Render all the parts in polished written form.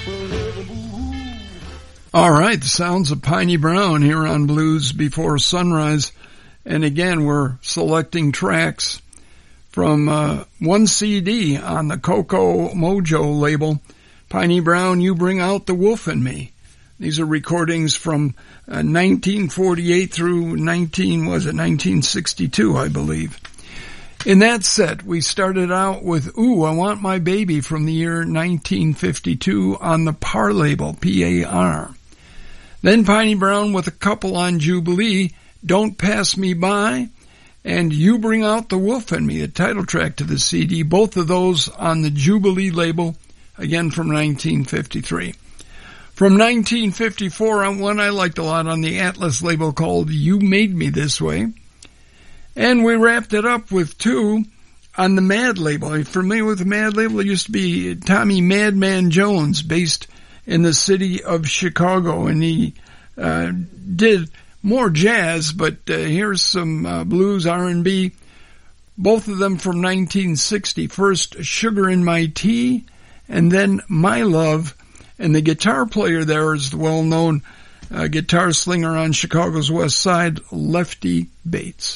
All right, the sounds of Piney Brown here on Blues Before Sunrise. And again, we're selecting tracks from one CD on the Coco Mojo label, Piney Brown, You Bring Out the Wolf in Me. These are recordings from 1948 through 1962, I believe. In that set, we started out with Ooh, I Want My Baby from the year 1952 on the Par label, P-A-R. Then Piney Brown with a couple on Jubilee, Don't Pass Me By, and You Bring Out the Wolf in Me, the title track to the CD, both of those on the Jubilee label, again from 1953. From 1954, one I liked a lot on the Atlas label called You Made Me This Way. And we wrapped it up with two on the Mad label. Are you familiar with the Mad label? It used to be Tommy Madman Jones, based in the city of Chicago, and he did more jazz, but here's some blues, R&B, both of them from 1960. First, Sugar in My Tea, and then My Love, and the guitar player there is the well-known guitar slinger on Chicago's West Side, Lefty Bates.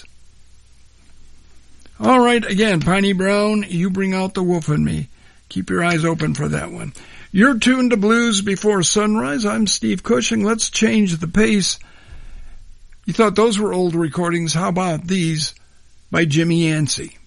All right, again, Piney Brown, You Bring Out the Wolf in Me. Keep your eyes open for that one. You're tuned to Blues Before Sunrise. I'm Steve Cushing. Let's change the pace. You thought those were old recordings. How about these by Jimmy Yancey?